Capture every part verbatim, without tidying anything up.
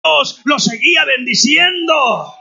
Dios lo seguía bendiciendo.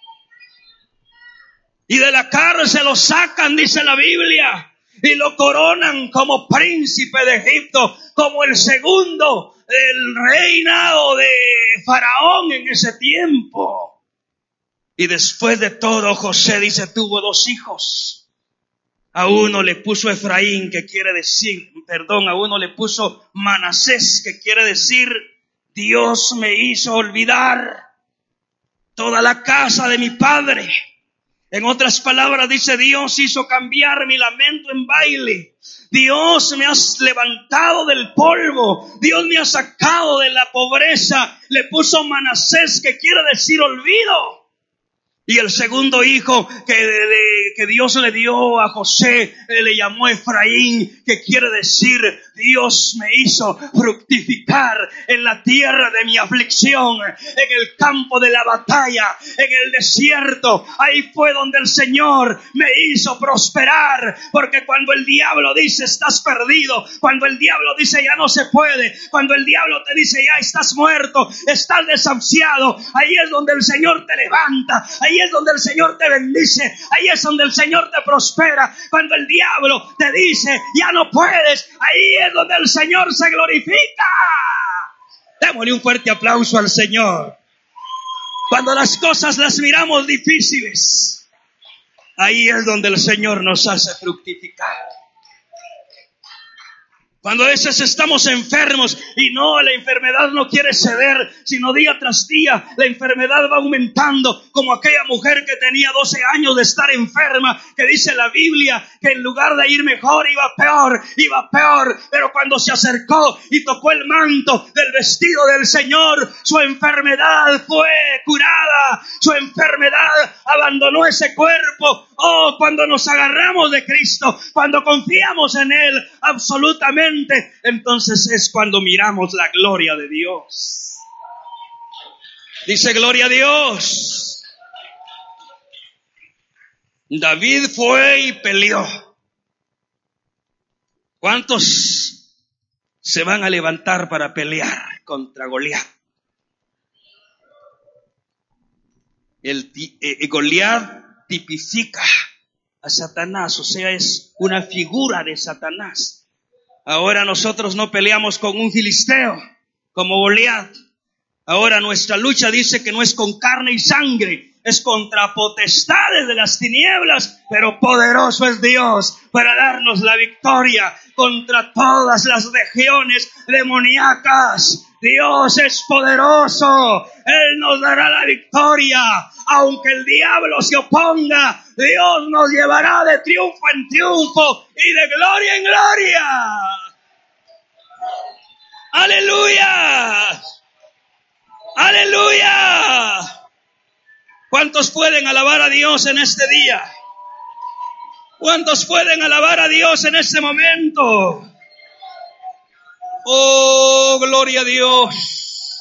Y de la cárcel lo sacan, dice la Biblia, y lo coronan como príncipe de Egipto, como el segundo del reinado de Faraón en ese tiempo. Y después de todo, José dice, tuvo dos hijos. A uno le puso Efraín, que quiere decir, perdón, a uno le puso Manasés, que quiere decir, Dios me hizo olvidar toda la casa de mi padre. En otras palabras dice, Dios hizo cambiar mi lamento en baile. Dios me ha levantado del polvo. Dios me ha sacado de la pobreza. Le puso Manasés, que quiere decir olvido. Y el segundo hijo que, de, que Dios le dio a José, le llamó Efraín, que quiere decir, Dios me hizo fructificar en la tierra de mi aflicción, en el campo de la batalla, en el desierto. Ahí fue donde el Señor me hizo prosperar, porque cuando el diablo dice estás perdido, cuando el diablo dice ya no se puede, cuando el diablo te dice ya estás muerto, estás desahuciado, ahí es donde el Señor te levanta, ahí es donde el Señor te bendice, ahí es donde el Señor te prospera. Cuando el diablo te dice ya no puedes, ahí es donde el Señor se glorifica. Démosle un fuerte aplauso al Señor. Cuando las cosas las miramos difíciles, ahí es donde el Señor nos hace fructificar. Cuando a veces estamos enfermos y no, la enfermedad no quiere ceder, sino día tras día la enfermedad va aumentando, como aquella mujer que tenía doce años de estar enferma, que dice la Biblia que en lugar de ir mejor iba peor, iba peor, pero cuando se acercó y tocó el manto del vestido del Señor, su enfermedad fue curada, su enfermedad abandonó ese cuerpo. Oh, cuando nos agarramos de Cristo, cuando confiamos en Él absolutamente, entonces es cuando miramos la gloria de Dios. Dice gloria a Dios. David fue y peleó. ¿Cuántos se van a levantar para pelear contra Goliat? El eh, Goliat tipifica a Satanás, o sea, es una figura de Satanás. Ahora nosotros no peleamos con un filisteo como Goliat. Ahora nuestra lucha dice que no es con carne y sangre, es contra potestades de las tinieblas, pero poderoso es Dios para darnos la victoria contra todas las legiones demoníacas. Dios es poderoso, Él nos dará la victoria. Aunque el diablo se oponga, Dios nos llevará de triunfo en triunfo y de gloria en gloria. ¡Aleluya! ¡Aleluya! ¿Cuántos pueden alabar a Dios en este día? ¿Cuántos pueden alabar a Dios en este momento? ¡Oh, gloria a Dios!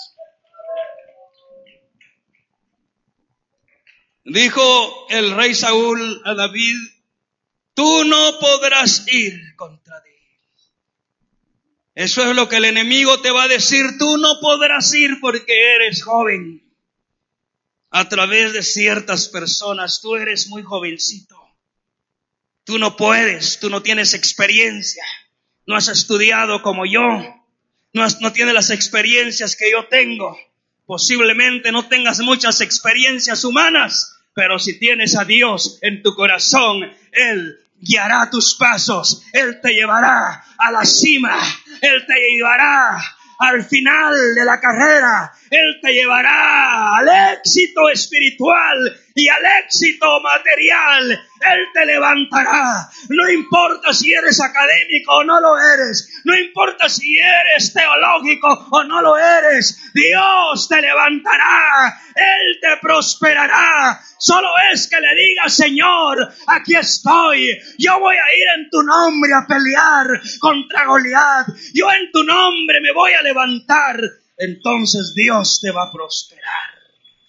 Dijo el rey Saúl a David, tú no podrás ir contra él. Eso es lo que el enemigo te va a decir, tú no podrás ir porque eres joven. A través de ciertas personas, tú eres muy jovencito. Tú no puedes, tú no tienes experiencia, no has estudiado como yo, no, has, no tienes las experiencias que yo tengo. Posiblemente no tengas muchas experiencias humanas, pero si tienes a Dios en tu corazón, Él guiará tus pasos, Él te llevará a la cima, Él te llevará al final de la carrera, Él te llevará al éxito espiritual y al éxito material. Él te levantará. No importa si eres académico o no lo eres. No importa si eres teológico o no lo eres. Dios te levantará. Él te prosperará. Solo es que le digas, Señor, aquí estoy. Yo voy a ir en tu nombre a pelear contra Goliat. Yo en tu nombre me voy a levantar. Entonces Dios te va a prosperar.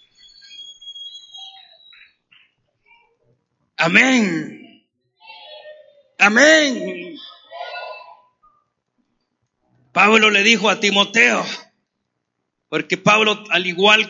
Amén. Amén. Pablo le dijo a Timoteo, Porque Pablo, al igual